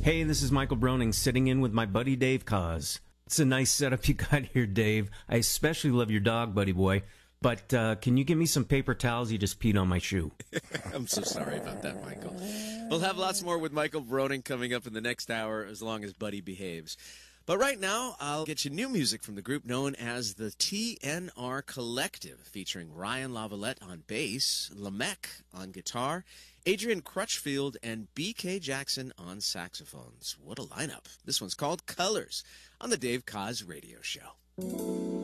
Hey, this is Michael Broning sitting in with my buddy Dave Koz. It's a nice setup you got here, Dave. I especially love your dog, buddy boy. But can you give me some paper towels? You just peed on my shoe. I'm so sorry about that, Michael. We'll have lots more with Michael Broning coming up in the next hour as long as Buddy behaves. But right now, I'll get you new music from the group known as the TNR Collective, featuring Ryan Lavalette on bass, Lamech on guitar, Adrian Crutchfield, and B.K. Jackson on saxophones. What a lineup. This one's called Colors on the Dave Koz Radio Show.